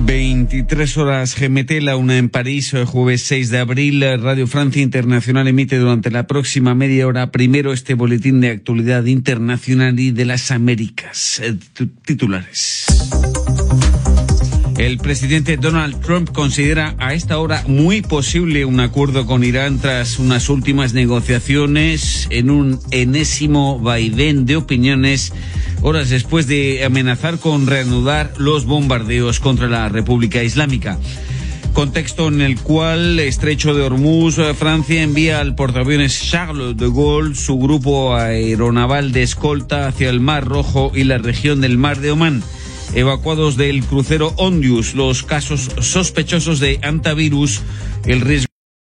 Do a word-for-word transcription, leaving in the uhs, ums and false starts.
veintitrés horas G M T, la una en París, jueves seis de abril. Radio Francia Internacional emite durante la próxima media hora primero este boletín de actualidad internacional y de las Américas. Titulares. El presidente Donald Trump considera a esta hora muy posible un acuerdo con Irán tras unas últimas negociaciones en un enésimo vaivén de opiniones, horas después de amenazar con reanudar los bombardeos contra la República Islámica. Contexto en el cual, estrecho de Hormuz, Francia envía al portaaviones Charles de Gaulle su grupo aeronaval de escolta hacia el Mar Rojo y la región del Mar de Omán. Evacuados del crucero Ondius los casos sospechosos de hantavirus, el riesgo